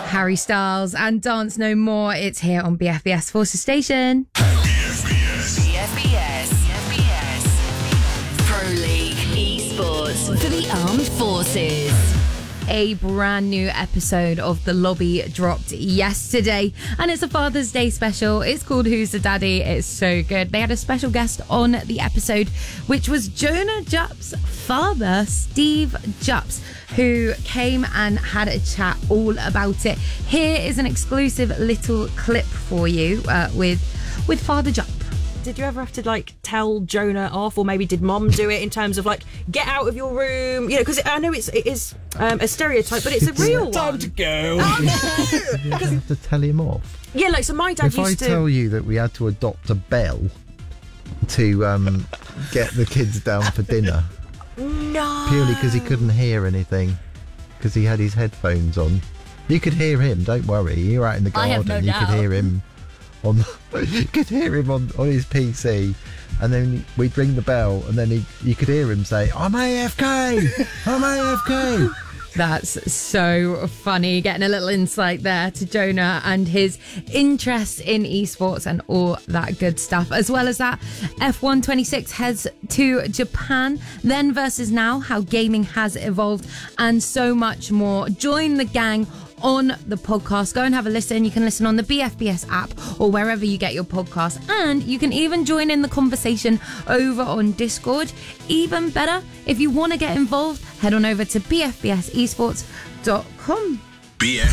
Harry Styles and Dance No More. It's here on BFBS Forces Station. BFBS. Pro League Esports for the Armed Forces. A brand new episode of The Lobby dropped yesterday, and it's a Father's Day special. It's called Who's the Daddy? It's so good. They had a special guest on the episode, which was Jonah Jupp's father, Steve Jupps, who came and had a chat all about it. Here is an exclusive little clip for you with Father Jupp. Did you ever have to tell Jonah off, or maybe did Mom do it in terms of get out of your room? Because I know it is a stereotype, but it's a real one. Time to go. Oh, no! You have to tell him off. Yeah, so my dad if used I to. tell you that we had to adopt a bell to get the kids down for dinner, No. purely because he couldn't hear anything, because he had his headphones on. You could hear him. Don't worry. You're out in the I garden. have no You could doubt. hear him you could hear him on his PC, and then we'd ring the bell, and then you could hear him say, "I'm AFK. I'm AFK." That's so funny, getting a little insight there to Jonah and his interest in esports and all that good stuff. As well as that, F1 26 heads to Japan, then versus now, how gaming has evolved, and so much more. Join the gang on the podcast. Go and have a listen. You can listen on the BFBS app or wherever you get your podcasts, and you can even join in the conversation over on Discord. Even better, if you want to get involved, head on over to bfbsesports.com.